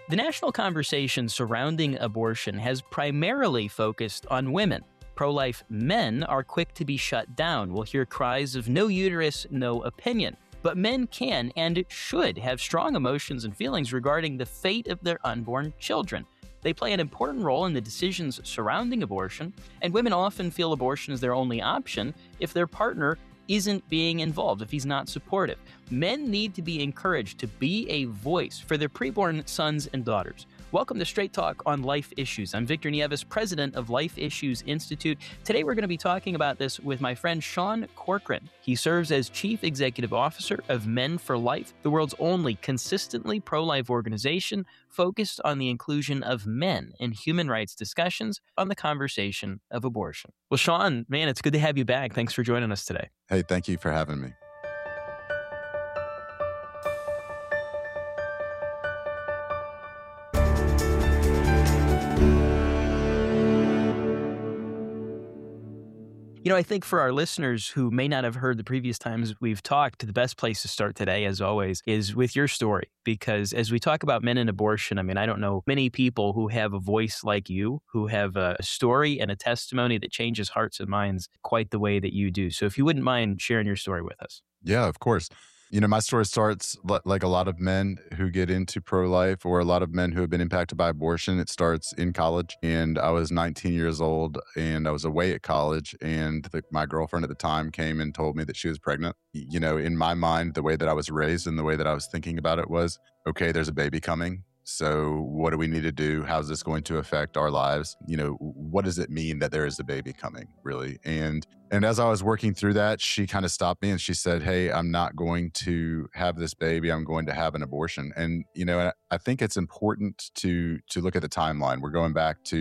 The national conversation surrounding abortion has primarily focused on women. Pro-life men are quick to be shut down. We'll hear cries of no uterus, no opinion. But men can and should have strong emotions and feelings regarding the fate of their unborn children. They play an important role in the decisions surrounding abortion, and women often feel abortion is their only option if their partner isn't being involved, if he's not supportive. Men need to be encouraged to be a voice for their preborn sons and daughters. Welcome to Straight Talk on Life Issues. I'm Victor Nieves, president of Life Issues Institute. Today we're going to be talking about this with my friend Sean Corcoran. He serves as Chief Executive Officer of Men for Life, the world's only consistently pro-life organization focused on the inclusion of men in human rights discussions on the conversation of abortion. Well, Sean, man, it's good to have you back. Thanks for joining us today. Hey, thank you for having me. You know, I think for our listeners who may not have heard the previous times we've talked, the best place to start today, as always, is with your story. Because as we talk about men and abortion, I mean, I don't know many people who have a voice like you, who have a story and a testimony that changes hearts and minds quite the way that you do. So if you wouldn't mind sharing your story with us. Yeah, of course. You know, my story starts like a lot of men who get into pro-life or a lot of men who have been impacted by abortion. It starts in college, and I was 19 years old and I was away at college, and my girlfriend at the time came and told me that she was pregnant. You know, in my mind, the way that I was raised and the way that I was thinking about it was, okay, there's a baby coming. So what do we need to do? How's this going to affect our lives? You know, what does it mean that there is a baby coming, really? And as I was working through that, she kind of stopped me and she said, hey, I'm not going to have this baby. I'm going to have an abortion. And, you know, I think it's important to look at the timeline. We're going back to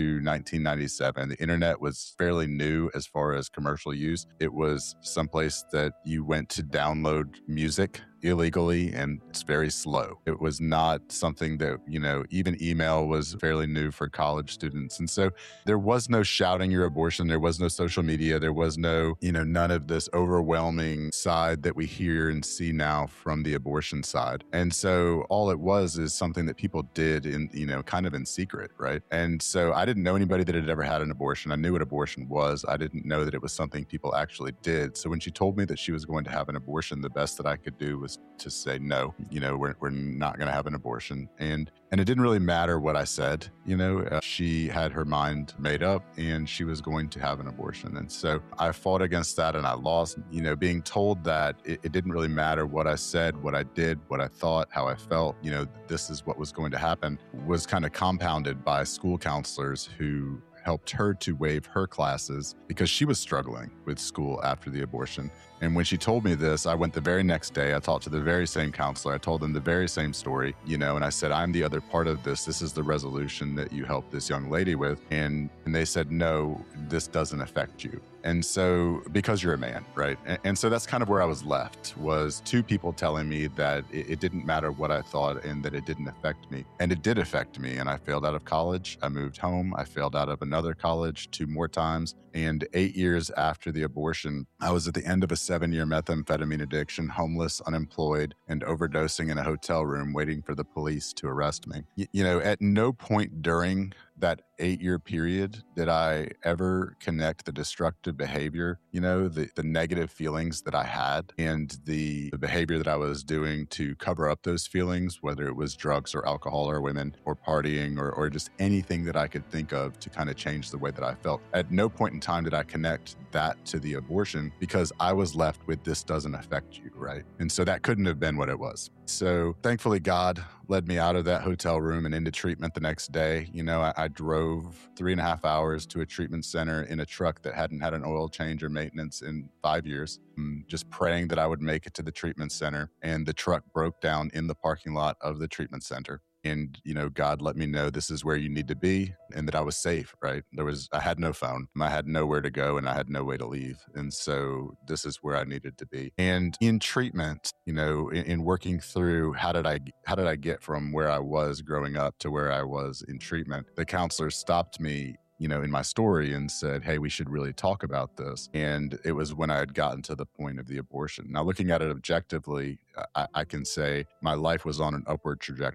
1997. The internet was fairly new as far as commercial use. It was someplace that you went to download music illegally, and it's very slow. It was not something that, you know, even email was fairly new for college students. And so there was no shouting your abortion. There was no social media. There was no, you know, none of this overwhelming side that we hear and see now from the abortion side. And so all it was is something that people did in, you know, kind of in secret, right? And so I didn't know anybody that had ever had an abortion. I knew what abortion was. I didn't know that it was something people actually did. So when she told me that she was going to have an abortion, the best that I could do was to say, no, you know, we're not going to have an abortion. And it didn't really matter what I said, you know, she had her mind made up and she was going to have an abortion. And so I fought against that and I lost, you know, being told that it didn't really matter what I said, what I did, what I thought, how I felt, you know, this is what was going to happen, was kind of compounded by school counselors who helped her to waive her classes because she was struggling with school after the abortion. And when she told me this, I went the very next day. I talked to the very same counselor. I told them the very same story, you know, and I said, I'm the other part of this. This is the resolution that you helped this young lady with. And they said, no, this doesn't affect you. And so, because you're a man, right? And so that's kind of where I was left, was two people telling me that it didn't matter what I thought and that it didn't affect me. And it did affect me. And I failed out of college. I moved home. I failed out of another college 2 more times. And 8 years after the abortion, I was at the end of a 7-year methamphetamine addiction, homeless, unemployed, and overdosing in a hotel room waiting for the police to arrest me. You know, at no point during that 8-year period did I ever connect the destructive behavior, you know, the negative feelings that I had and the behavior that I was doing to cover up those feelings, whether it was drugs or alcohol or women or partying or just anything that I could think of to kind of change the way that I felt. At no point in time did I connect that to the abortion because I was left with this doesn't affect you, right? And so that couldn't have been what it was. So thankfully, God led me out of that hotel room and into treatment the next day. You know, I drove 3.5 hours to a treatment center in a truck that hadn't had an oil change or maintenance in 5 years, just praying that I would make it to the treatment center. And the truck broke down in the parking lot of the treatment center. And, you know, God let me know this is where you need to be and that I was safe, right? I had no phone. I had nowhere to go and I had no way to leave. And so this is where I needed to be. And in treatment, you know, in working through how did I get from where I was growing up to where I was in treatment, the counselor stopped me, you know, in my story and said, hey, we should really talk about this. And it was when I had gotten to the point of the abortion. Now, looking at it objectively, I can say my life was on an upward trajectory.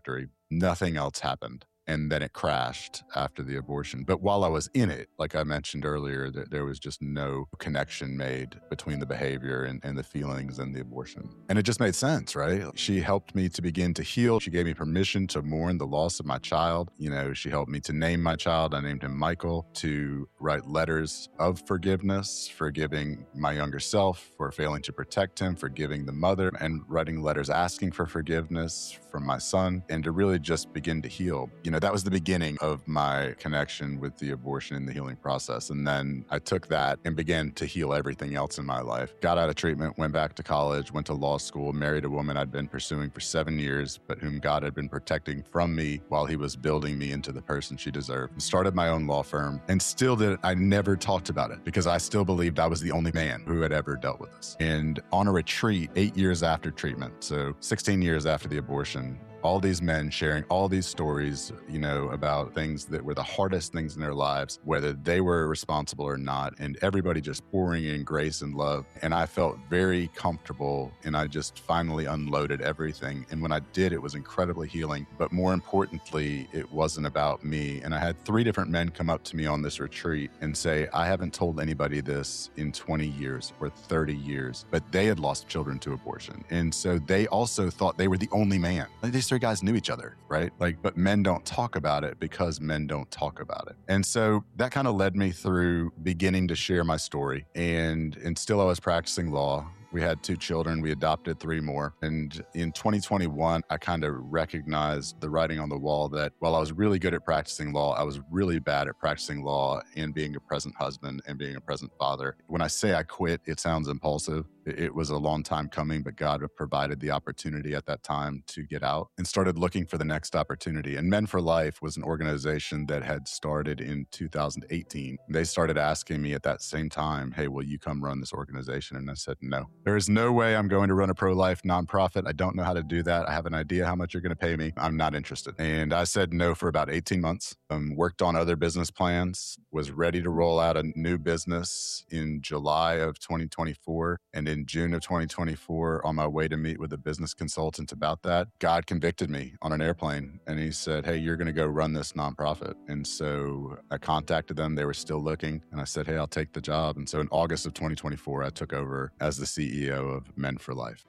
nothing else happened. And then it crashed after the abortion. But while I was in it, like I mentioned earlier, there was just no connection made between the behavior and the feelings and the abortion. And it just made sense, right? She helped me to begin to heal. She gave me permission to mourn the loss of my child. She helped me to name my child. I named him Michael, to write letters of forgiveness, forgiving my younger self for failing to protect him, forgiving the mother, and writing letters asking for forgiveness from my son, and to really just begin to heal. That was the beginning of my connection with the abortion and the healing process. And then I took that and began to heal everything else in my life. Got out of treatment, went back to college, went to law school, married a woman I'd been pursuing for 7 years, but whom God had been protecting from me while he was building me into the person she deserved. Started my own law firm, and still did it. I never talked about it because I still believed I was the only man who had ever dealt with this. And on a retreat 8 years after treatment, so 16 years after the abortion, all these men sharing all these stories, about things that were the hardest things in their lives, whether they were responsible or not, and everybody just pouring in grace and love. And I felt very comfortable, and I just finally unloaded everything. And when I did, it was incredibly healing. But more importantly, it wasn't about me. And I had 3 different men come up to me on this retreat and say, I haven't told anybody this in 20 years or 30 years, but they had lost children to abortion. And so they also thought they were the only man. These 3 guys knew each other, right? But men don't talk about it because men don't talk about it. And so that kind of led me through beginning to share my story. And still I was practicing law. We had 2 children. We adopted 3 more. And in 2021, I kind of recognized the writing on the wall that while I was really good at practicing law, I was really bad at practicing law and being a present husband and being a present father. When I say I quit, it sounds impulsive. It was a long time coming, but God provided the opportunity at that time to get out and started looking for the next opportunity. And Men for Life was an organization that had started in 2018. They started asking me at that same time, hey, will you come run this organization? And I said, no. There is no way I'm going to run a pro-life nonprofit. I don't know how to do that. I have an idea how much you're going to pay me. I'm not interested. And I said no for about 18 months. Worked on other business plans, was ready to roll out a new business in July of 2024. And in June of 2024, on my way to meet with a business consultant about that, God convicted me on an airplane. And he said, hey, you're going to go run this nonprofit. And so I contacted them. They were still looking. And I said, hey, I'll take the job. And so in August of 2024, I took over as the CEO of Men for Life.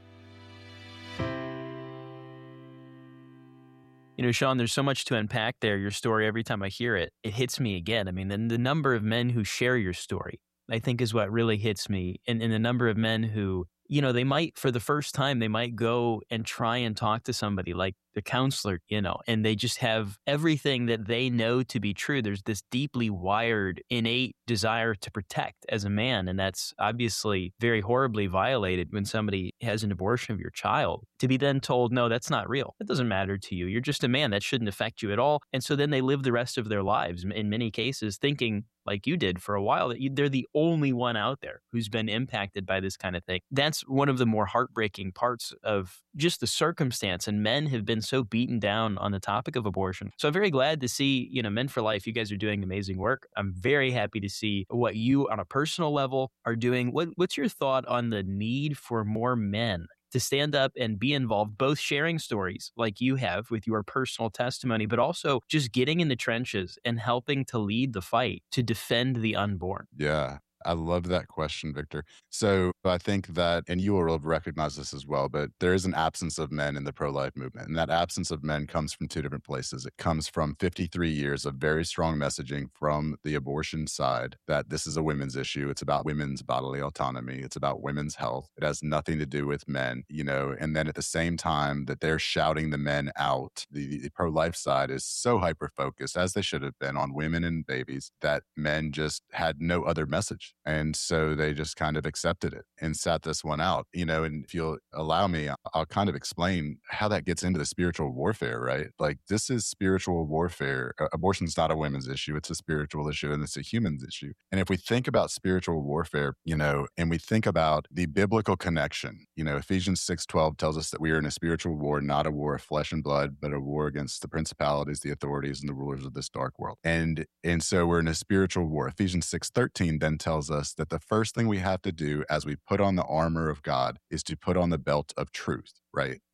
Sean, there's so much to unpack there. Your story, every time I hear it, it hits me again. I mean, the number of men who share your story, I think, is what really hits me. And the number of men who, they might, for the first time, they might go and try and talk to somebody like the counselor, and they just have everything that they know to be true. There's this deeply wired, innate desire to protect as a man. And that's obviously very horribly violated when somebody has an abortion of your child. To be then told, no, that's not real. That doesn't matter to you. You're just a man. That shouldn't affect you at all. And so then they live the rest of their lives, in many cases, thinking, like you did for a while, that they're the only one out there who's been impacted by this kind of thing. That's one of the more heartbreaking parts of just the circumstance. And men have been so beaten down on the topic of abortion. So I'm very glad to see, Men for Life, you guys are doing amazing work. I'm very happy to see what you on a personal level are doing. What's your thought on the need for more men to stand up and be involved, both sharing stories like you have with your personal testimony, but also just getting in the trenches and helping to lead the fight to defend the unborn? Yeah. I love that question, Victor. So I think that, and you will recognize this as well, but there is an absence of men in the pro-life movement. And that absence of men comes from 2 different places. It comes from 53 years of very strong messaging from the abortion side that this is a women's issue. It's about women's bodily autonomy. It's about women's health. It has nothing to do with men, and then at the same time that they're shouting the men out, the pro-life side is so hyper-focused, as they should have been, on women and babies, that men just had no other message. And so they just kind of accepted it and sat this one out, and if you'll allow me, I'll kind of explain how that gets into the spiritual warfare, right? Like, this is spiritual warfare. Abortion's not a women's issue. It's a spiritual issue, and it's a human's issue. And if we think about spiritual warfare, and we think about the biblical connection, Ephesians 6:12 tells us that we are in a spiritual war, not a war of flesh and blood, but a war against the principalities, the authorities, and the rulers of this dark world. And so we're in a spiritual war. Ephesians 6:13 then tells us that the first thing we have to do as we put on the armor of God is to put on the belt of truth, right?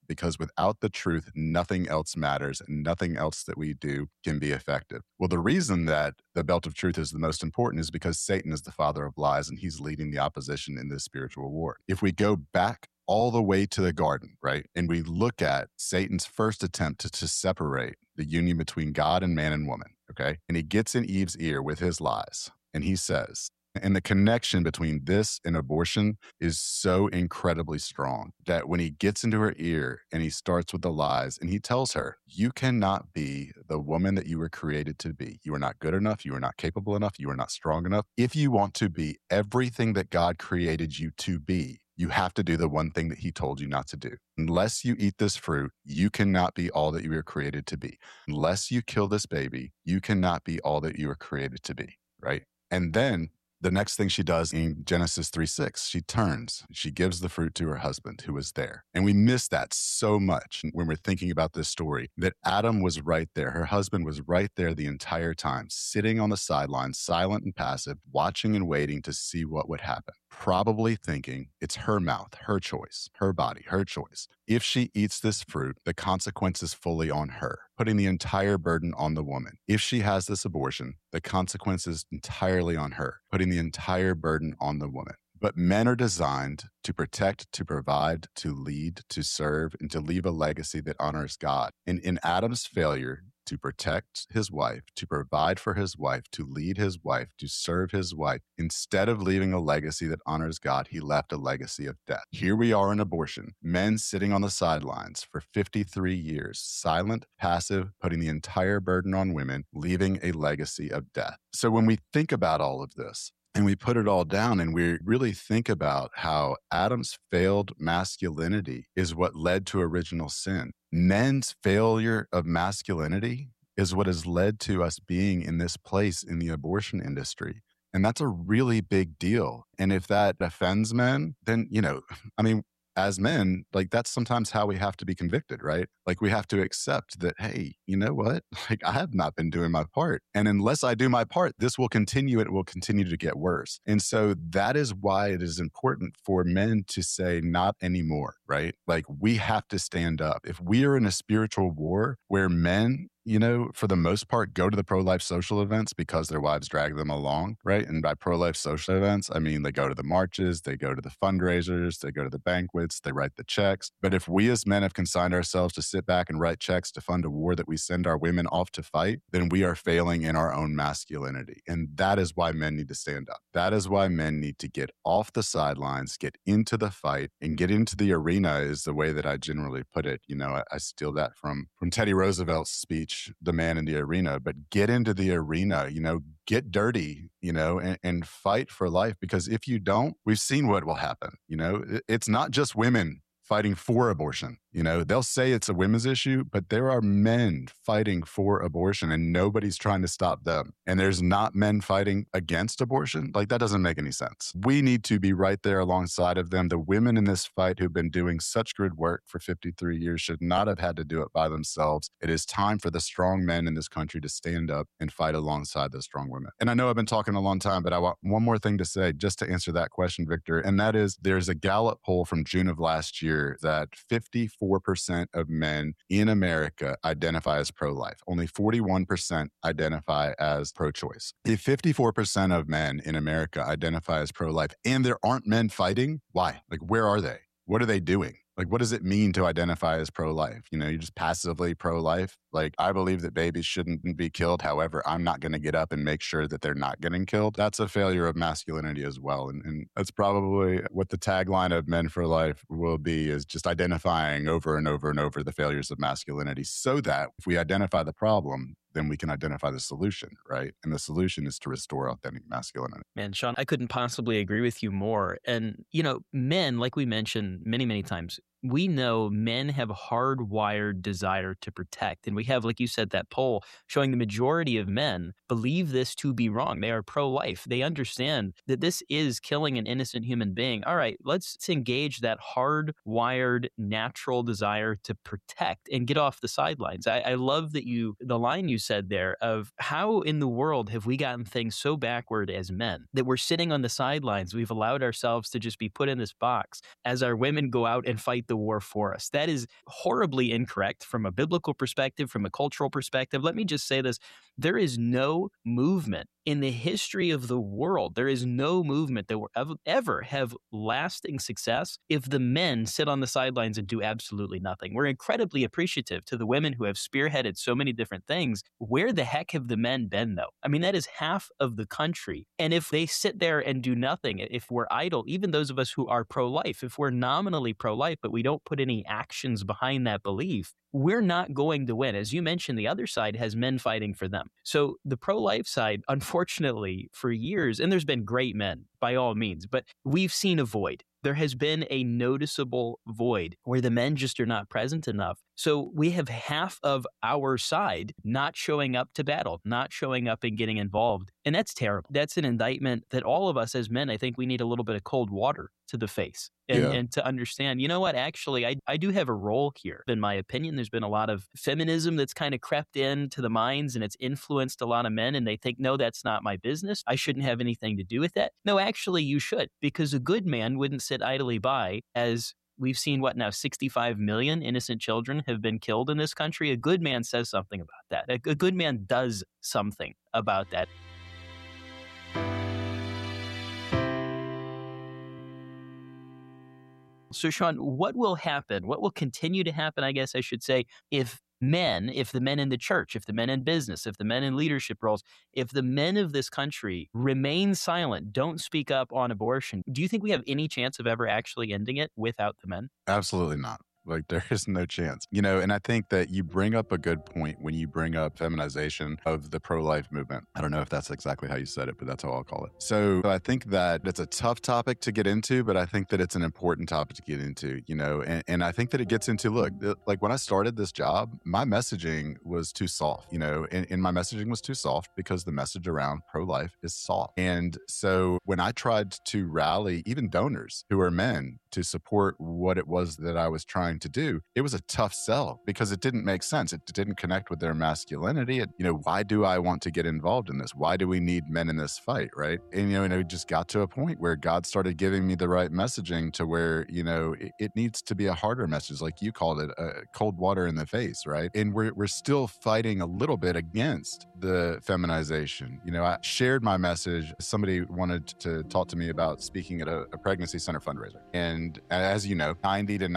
because without the truth, nothing else matters and nothing else that we do can be effective. Well, the reason that the belt of truth is the most important is because Satan is the father of lies and he's leading the opposition in this spiritual war. If we go back all the way to the garden, right? And we look at Satan's first attempt to separate the union between God and man and woman, okay? And he gets in Eve's ear with his lies and he says, and the connection between this and abortion is so incredibly strong that when he gets into her ear and he starts with the lies and he tells her, you cannot be the woman that you were created to be. You are not good enough. You are not capable enough. You are not strong enough. If you want to be everything that God created you to be, you have to do the one thing that he told you not to do. Unless you eat this fruit, you cannot be all that you were created to be. Unless you kill this baby, you cannot be all that you were created to be, right? And then the next thing she does in Genesis 3:6, she turns, she gives the fruit to her husband who was there. And we miss that so much when we're thinking about this story, that Adam was right there. Her husband was right there the entire time, sitting on the sidelines, silent and passive, watching and waiting to see what would happen. Probably thinking it's her mouth, her choice, her body, her choice. If she eats this fruit, the consequence is fully on her, putting the entire burden on the woman. If she has this abortion, the consequence is entirely on her, putting the entire burden on the woman. But men are designed to protect, to provide, to lead, to serve, and to leave a legacy that honors God. And in Adam's failure to protect his wife, to provide for his wife, to lead his wife, to serve his wife, instead of leaving a legacy that honors God, he left a legacy of death. Here we are in abortion, men sitting on the sidelines for 53 years, silent, passive, putting the entire burden on women, leaving a legacy of death. So when we think about all of this, and we put it all down and we really think about how Adam's failed masculinity is what led to original sin. Men's failure of masculinity is what has led to us being in this place in the abortion industry. And that's a really big deal. And if that offends men, then, I mean, as men, like that's sometimes how we have to be convicted, right? Like we have to accept that, hey, you know what? Like I have not been doing my part. And unless I do my part, this will continue. It will continue to get worse. And so that is why it is important for men to say not anymore, right? Like we have to stand up. If we are in a spiritual war where men, for the most part, go to the pro-life social events because their wives drag them along, right? And by pro-life social events, I mean, they go to the marches, they go to the fundraisers, they go to the banquets, they write the checks. But if we as men have consigned ourselves to sit back and write checks to fund a war that we send our women off to fight, then we are failing in our own masculinity. And that is why men need to stand up. That is why men need to get off the sidelines, get into the fight, and get into the arena is the way that I generally put it. I steal that from Teddy Roosevelt's speech, The Man in the Arena, but get into the arena, get dirty, and fight for life. Because if you don't, we've seen what will happen. It's not just women fighting for abortion. They'll say it's a women's issue, but there are men fighting for abortion and nobody's trying to stop them. And there's not men fighting against abortion. Like that doesn't make any sense. We need to be right there alongside of them. The women in this fight who've been doing such good work for 53 years should not have had to do it by themselves. It is time for the strong men in this country to stand up and fight alongside the strong women. And I know I've been talking a long time, but I want one more thing to say just to answer that question, Victor. And that is there's a Gallup poll from June of last year that 54% of men in America identify as pro-life. Only 41% identify as pro-choice. If 54% of men in America identify as pro-life and there aren't men fighting, why? Like, where are they? What are they doing? Like, what does it mean to identify as pro-life? You're just passively pro-life. Like, I believe that babies shouldn't be killed. However, I'm not going to get up and make sure that they're not getting killed. That's a failure of masculinity as well. And that's probably what the tagline of Men for Life will be, is just identifying over and over and over the failures of masculinity so that if we identify the problem, then we can identify the solution, right? And the solution is to restore authentic masculinity. Man, Sean, I couldn't possibly agree with you more. And, men, like we mentioned many, many times, we know men have a hardwired desire to protect. And we have, like you said, that poll showing the majority of men believe this to be wrong. They are pro-life. They understand that this is killing an innocent human being. All right, let's engage that hardwired natural desire to protect and get off the sidelines. I love that the line you said there of how in the world have we gotten things so backward as men that we're sitting on the sidelines. We've allowed ourselves to just be put in this box as our women go out and fight the war for us. That is horribly incorrect from a biblical perspective, from a cultural perspective. Let me just say this. There is no movement in the history of the world. There is no movement that will ever have lasting success if the men sit on the sidelines and do absolutely nothing. We're incredibly appreciative to the women who have spearheaded so many different things. Where the heck have the men been, though? I mean, that is half of the country. And if they sit there and do nothing, if we're idle, even those of us who are pro-life, if we're nominally pro-life, but we don't put any actions behind that belief, we're not going to win. As you mentioned, the other side has men fighting for them. So the pro-life side, unfortunately, for years, and there's been great men by all means, but we've seen a void. There has been a noticeable void where the men just are not present enough. So we have half of our side not showing up to battle, not showing up and getting involved. And that's terrible. That's an indictment that all of us as men, I think we need a little bit of cold water to the face and to understand, you know what, actually, I do have a role here. In my opinion, there's been a lot of feminism that's kind of crept into the minds and it's influenced a lot of men and they think, no, that's not my business. I shouldn't have anything to do with that. No, actually, you should, because a good man wouldn't sit idly by as we've seen 65 million innocent children have been killed in this country. A good man says something about that. A good man does something about that. So, Sean, what will happen? What will continue to happen, I guess I should say, if the men in the church, if the men in business, if the men in leadership roles, if the men of this country remain silent, don't speak up on abortion, do you think we have any chance of ever actually ending it without the men? Absolutely not. Like, there is no chance. And I think that you bring up a good point when you bring up feminization of the pro-life movement. I don't know if that's exactly how you said it, but that's how I'll call it. So I think that it's a tough topic to get into, but I think that it's an important topic to get into, and I think that it gets into, like when I started this job, my messaging was too soft, and my messaging was too soft because the message around pro-life is soft. And so when I tried to rally even donors who are men to support what it was that I was trying to do, it was a tough sell because it didn't make sense. It didn't connect with their masculinity. Why do I want to get involved in this? Why do we need men in this fight, right? And, it just got to a point where God started giving me the right messaging to where, it needs to be a harder message, like you called it, cold water in the face, right? And we're still fighting a little bit against the feminization. I shared my message. Somebody wanted to talk to me about speaking at a pregnancy center fundraiser. And as you know, 90 to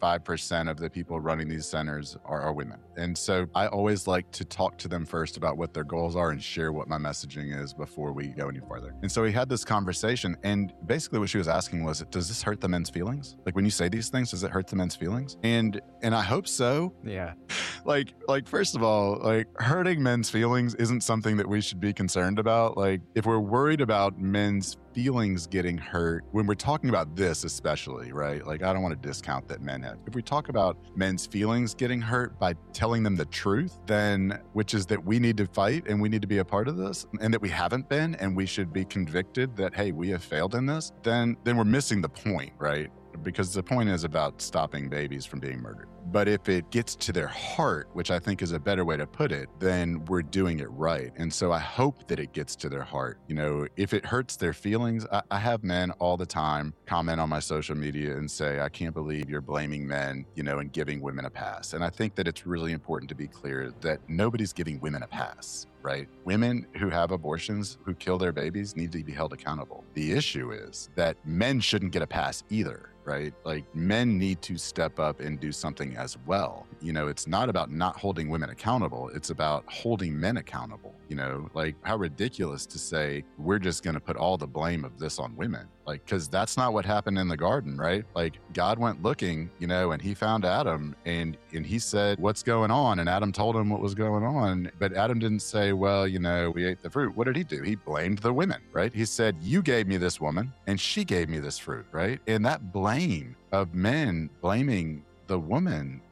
95% of the people running these centers are women. And so I always like to talk to them first about what their goals are and share what my messaging is before we go any farther. And so we had this conversation, and basically what she was asking was, does this hurt the men's feelings? Like, when you say these things, does it hurt the men's feelings? And I hope so. Yeah. Like first of all, hurting men's feelings isn't something that we should be concerned about. Like, if we're worried about men's feelings getting hurt, when we're talking about this especially, right? Like, I don't want to discount that men have. If we talk about men's feelings getting hurt by telling them the truth, then, which is that we need to fight and we need to be a part of this, and that we haven't been, and we should be convicted that, hey, we have failed in this, then we're missing the point, right? Because the point is about stopping babies from being murdered. But if it gets to their heart, which I think is a better way to put it, then we're doing it right. And so I hope that it gets to their heart. If it hurts their feelings, I have men all the time comment on my social media and say, I can't believe you're blaming men, and giving women a pass. And I think that it's really important to be clear that nobody's giving women a pass. Right? Women who have abortions, who kill their babies, need to be held accountable. The issue is that men shouldn't get a pass either, right? Like, men need to step up and do something as well. It's not about not holding women accountable. It's about holding men accountable. Like, how ridiculous to say we're just going to put all the blame of this on women. Like, because that's not what happened in the garden, right? Like, God went looking, and he found Adam and he said, what's going on? And Adam told him what was going on. But Adam didn't say, well, we ate the fruit. What did he do? He blamed the women, right? He said, you gave me this woman and she gave me this fruit, right? And that blame of men blaming the woman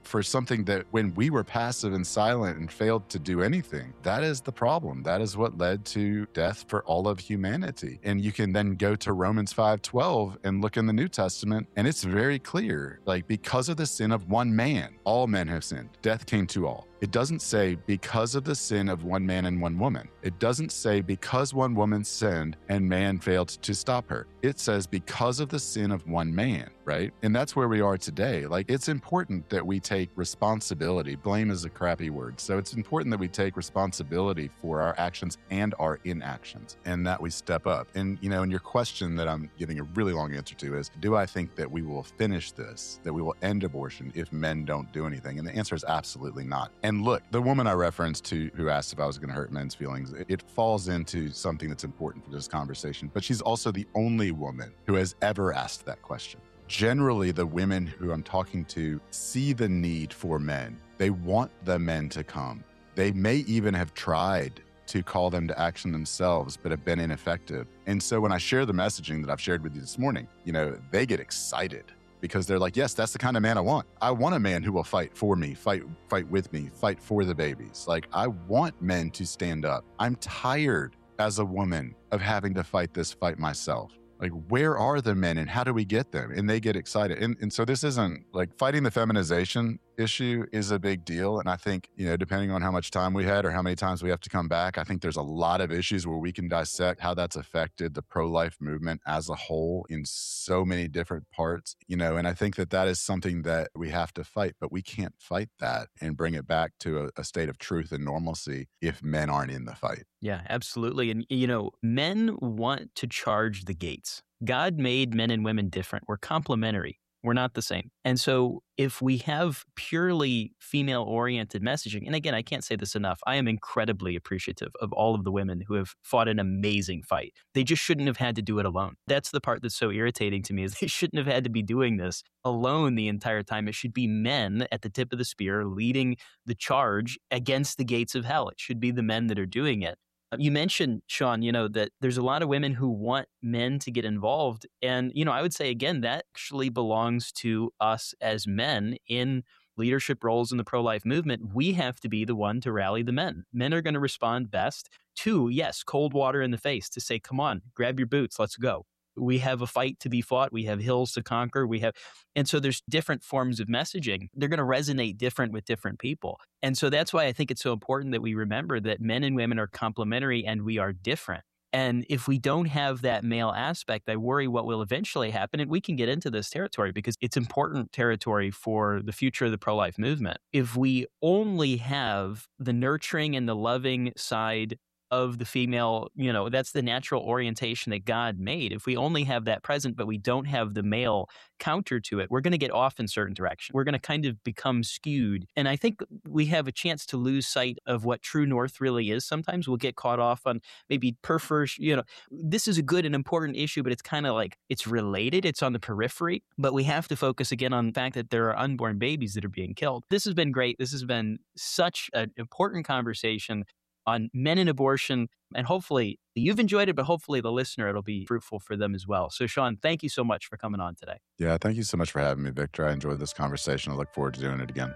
for something that when we were passive and silent and failed to do anything, that is the problem. That is what led to death for all of humanity. And you can then go to Romans 5:12 and look in the New Testament, and it's very clear, like, because of the sin of one man, all men have sinned. Death came to all. It doesn't say because of the sin of one man and one woman. It doesn't say because one woman sinned and man failed to stop her. It says because of the sin of one man, right? And that's where we are today. Like, it's important that we take responsibility. Blame is a crappy word. So it's important that we take responsibility for our actions and our inactions, and that we step up. And, you know, and your question that I'm giving a really long answer to is, do I think that we will finish this, that we will end abortion if men don't do anything? And the answer is absolutely not. And look, the woman I referenced to who asked if I was going to hurt men's feelings, it falls into something that's important for this conversation, but she's also the only woman who has ever asked that question. Generally, the women who I'm talking to see the need for men. They want the men to come. They may even have tried to call them to action themselves, but have been ineffective. And so when I share the messaging that I've shared with you this morning, you know, they get excited, because they're like, yes, that's the kind of man I want. I want a man who will fight for me, fight with me, fight for the babies. Like, I want men to stand up. I'm tired as a woman of having to fight this fight myself. Like, where are the men and how do we get them? And they get excited. And so this isn't like fighting the feminization issue is a big deal. And I think, you know, depending on how much time we had or how many times we have to come back, I think there's a lot of issues where we can dissect how that's affected the pro-life movement as a whole in so many different parts, you know, and I think that that is something that we have to fight, but we can't fight that and bring it back to a state of truth and normalcy if men aren't in the fight. Yeah, absolutely. And, you know, men want to charge the gates. God made men and women different. We're complementary. We're not the same. And so if we have purely female-oriented messaging, and again, I can't say this enough, I am incredibly appreciative of all of the women who have fought an amazing fight. They just shouldn't have had to do it alone. That's the part that's so irritating to me, is they shouldn't have had to be doing this alone the entire time. It should be men at the tip of the spear leading the charge against the gates of hell. It should be the men that are doing it. You mentioned, Sean, you know, that there's a lot of women who want men to get involved. And, you know, I would say, again, that actually belongs to us as men in leadership roles in the pro-life movement. We have to be the one to rally the men. Men are going to respond best to, yes, cold water in the face, to say, come on, grab your boots, let's go. We have a fight to be fought. We have hills to conquer. And so there's different forms of messaging. They're going to resonate different with different people. And so that's why I think it's so important that we remember that men and women are complementary and we are different. And if we don't have that male aspect, I worry what will eventually happen. And we can get into this territory because it's important territory for the future of the pro-life movement. If we only have the nurturing and the loving side of the female, you know, that's the natural orientation that God made. If we only have that present, but we don't have the male counter to it, we're going to get off in certain direction. We're going to kind of become skewed. And I think we have a chance to lose sight of what true north really is. Sometimes we'll get caught off on maybe you know, this is a good and important issue, but it's kind of like it's related. It's on the periphery, but we have to focus again on the fact that there are unborn babies that are being killed. This has been great. This has been such an important conversation on men and abortion. And hopefully you've enjoyed it, but hopefully the listener, it'll be fruitful for them as well. So Sean, thank you so much for coming on today. Yeah, thank you so much for having me, Victor. I enjoyed this conversation. I look forward to doing it again.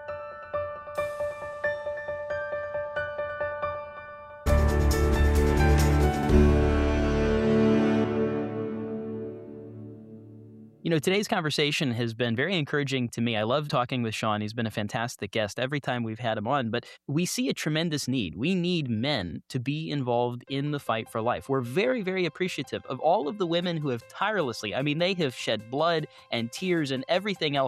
You know, today's conversation has been very encouraging to me. I love talking with Sean. He's been a fantastic guest every time we've had him on, but we see a tremendous need. We need men to be involved in the fight for life. We're very, very appreciative of all of the women who have tirelessly, I mean, they have shed blood and tears and everything else